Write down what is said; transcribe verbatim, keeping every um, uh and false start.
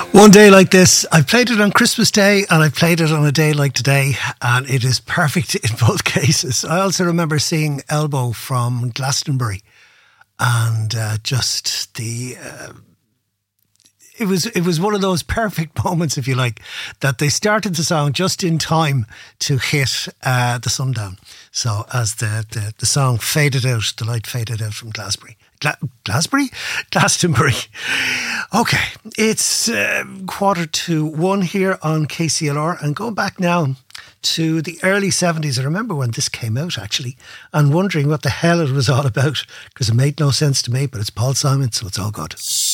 One day like this, I played it on Christmas Day and I played it on a day like today, and it is perfect in both cases. I also remember seeing Elbow from Glastonbury, and uh, just the uh, it was it was one of those perfect moments, if you like, that they started the song just in time to hit uh, the sundown. So as the, the, the song faded out, the light faded out from Glastonbury. Gla- Glastonbury? Glastonbury. Okay, it's uh, quarter to one here on K C L R, and going back now to the early seventies. I remember when this came out, actually, and wondering what the hell it was all about, because it made no sense to me, but it's Paul Simon, so it's all good.